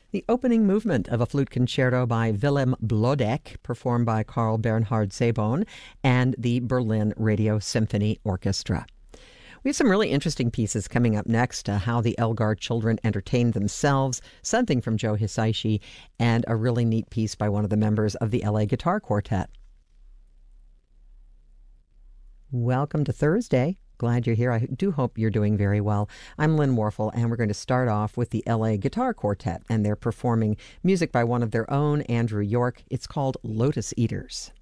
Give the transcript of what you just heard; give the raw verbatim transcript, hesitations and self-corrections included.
The opening movement of a flute concerto by Willem Blodeck, performed by Carl Bernhard Sabon and the Berlin Radio Symphony Orchestra. We have some really interesting pieces coming up next, uh, how the Elgar children entertained themselves, something from Joe Hisaishi, and a really neat piece by one of the members of the L A Guitar Quartet. Welcome to Thursday. Glad you're here. I do hope you're doing very well. I'm Lynn Warfel, and we're going to start off with the L A Guitar Quartet, and they're performing music by one of their own, Andrew York. It's called Lotus Eaters.